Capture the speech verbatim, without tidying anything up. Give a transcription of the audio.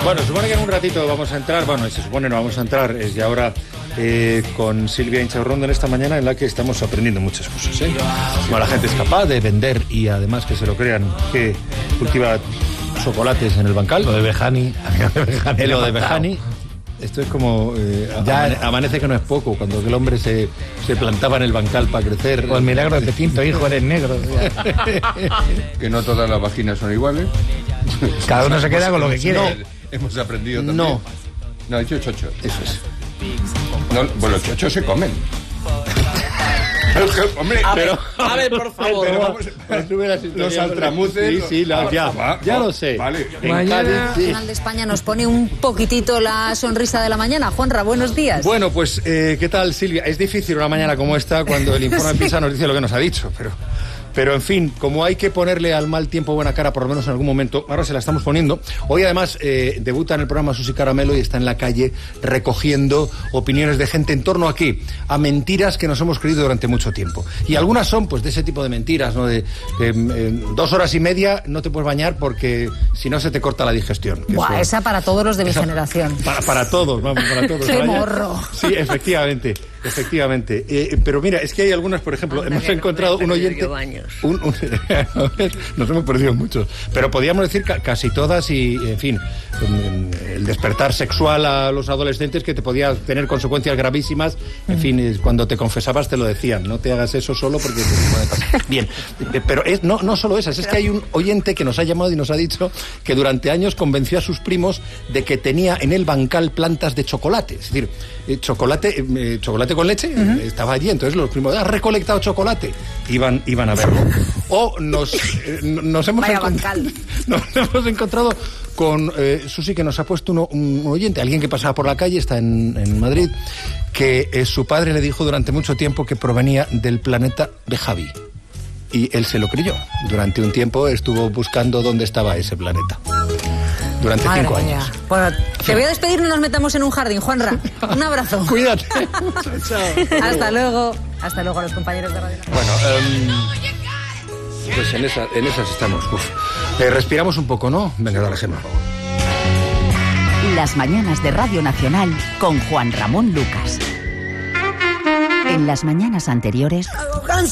Bueno, se supone que en un ratito vamos a entrar, bueno, se supone no vamos a entrar, es ya ahora eh, con Silvia Inchaurrondo en esta mañana en la que estamos aprendiendo muchas cosas, ¿eh? Como la gente es capaz de vender y además que se lo crean, que cultiva chocolates en el bancal. Lo de Bejani. Eh, lo de Bejani. Esto es como, eh, ya amane- amanece que no es poco, cuando el hombre se, se plantaba en el bancal para crecer. Pues milagro de tinto, hijo, eres negro. Que no todas las vaginas son iguales. Cada uno se queda con lo que quiere. No, hemos aprendido también. No. No, he dicho chocho. Eso es. No, bueno, los chochos se comen. Hombre, A ver, pero... a ver, por favor. Pero vamos, los altramuces... Sí, sí, la- ya, Va, ya va, lo sé. Vale. En Mañana- Cádiz, sí. Nacional de España nos pone un poquitito la sonrisa de la mañana. Juanra, buenos días. Bueno, pues, eh, ¿qué tal, Silvia? Es difícil una mañana como esta cuando el informe Sí. PISA nos dice lo que nos ha dicho, pero... Pero, en fin, como hay que ponerle al mal tiempo buena cara, por lo menos en algún momento, ahora se la estamos poniendo. Hoy, además, eh, debuta en el programa Susi Caramelo y está en la calle recogiendo opiniones de gente en torno a qué, a mentiras que nos hemos creído durante mucho tiempo. Y algunas son, pues, de ese tipo de mentiras, ¿no? De eh, eh, dos horas y media no te puedes bañar porque si no se te corta la digestión. Que Buah, eso- esa para todos los de mi esa- generación. Para, para todos, vamos, para todos. ¡Qué Vaya. morro! Sí, efectivamente, efectivamente. Eh, pero mira, es que hay algunas, por ejemplo, Anda, hemos que no me encontrado he un perdido oyente... yo baños. Un, un- nos hemos perdido muchos. Pero podríamos decir ca- casi todas y, en fin, el despertar sexual a los adolescentes que te podía tener consecuencias gravísimas. En fin, es cuando te confesabas te lo decían. No te hagas eso solo porque te puede pasar. Bien, eh, pero es, no, no solo esas. Es que hay un oyente que nos ha llamado y nos ha dicho que durante años convenció a sus primos de que tenía en el bancal plantas de chocolate. Es decir, eh, chocolate, eh, chocolate con leche, eh, estaba allí. Entonces los primos, ¿has recolectado chocolate? Iban, iban a verlo. O nos, eh, nos hemos Vaya encont- bancal. nos hemos encontrado con eh, Susi, que nos ha puesto uno, un oyente, alguien que pasaba por la calle, está en, en Madrid, que eh, su padre le dijo durante mucho tiempo que provenía del planeta de Javi. Y él se lo creyó. Durante un tiempo estuvo buscando dónde estaba ese planeta. Durante Madre cinco mía. años. Bueno, te voy a despedir, no nos metamos en un jardín, Juanra. Un abrazo. Cuídate. Hasta luego. Hasta luego a los compañeros de Radio Nacional. Bueno, em, pues en, esa, en esas estamos. Uf. Eh, respiramos un poco, ¿no? Venga, dale, Gemma. Las mañanas de Radio Nacional con Juan Ramón Lucas. En las mañanas anteriores...